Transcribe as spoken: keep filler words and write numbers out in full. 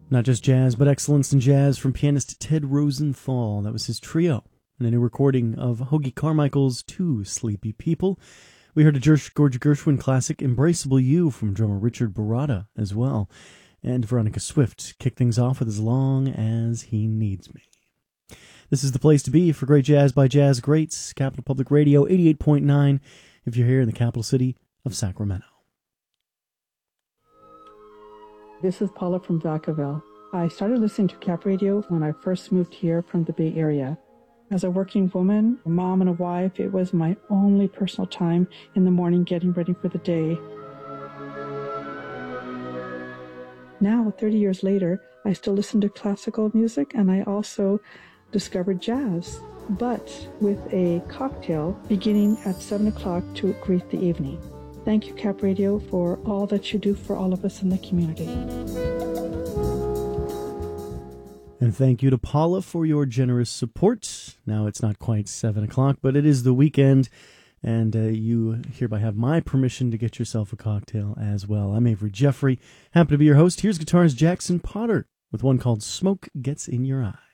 Not just jazz, but excellence in jazz from pianist Ted Rosenthal. That was his trio, and a new recording of Hoagy Carmichael's Two Sleepy People. We heard a George Gershwin classic, Embraceable You, from drummer Richard Baratta as well. And Veronica Swift kicked things off with As Long As He Needs Me. This is the place to be for great jazz by jazz greats. Capital Public Radio, eighty-eight point nine, if you're here in the capital city of Sacramento. This is Paula from Vacaville. I started listening to Cap Radio when I first moved here from the Bay Area. As a working woman, a mom and a wife, it was my only personal time in the morning getting ready for the day. Now, thirty years later, I still listen to classical music, and I also discovered jazz, but with a cocktail beginning at seven o'clock to greet the evening. Thank you, Cap Radio, for all that you do for all of us in the community. And thank you to Paula for your generous support. Now it's not quite seven o'clock, but it is the weekend, and uh, you hereby have my permission to get yourself a cocktail as well. I'm Avery Jeffrey, happy to be your host. Here's guitarist Jackson Potter with one called Smoke Gets in Your Eye.